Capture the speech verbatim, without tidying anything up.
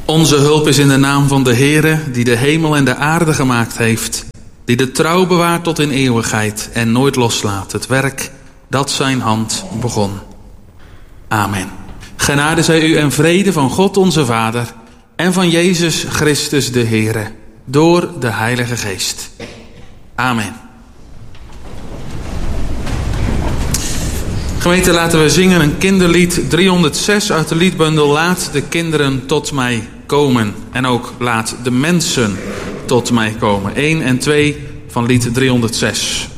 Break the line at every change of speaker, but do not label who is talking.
Onze hulp is in de naam van de Heere, die de hemel en de aarde gemaakt heeft, die de trouw bewaart tot in eeuwigheid en nooit loslaat het werk dat zijn hand begon. Amen. Genade zij u en vrede van God onze Vader en van Jezus Christus de Heere, door de Heilige Geest. Amen. Gemeente, laten we zingen een kinderlied driehonderdzes uit de liedbundel Laat de kinderen tot mij komen. En ook laat de mensen tot mij komen. één en twee van lied driehonderdzes.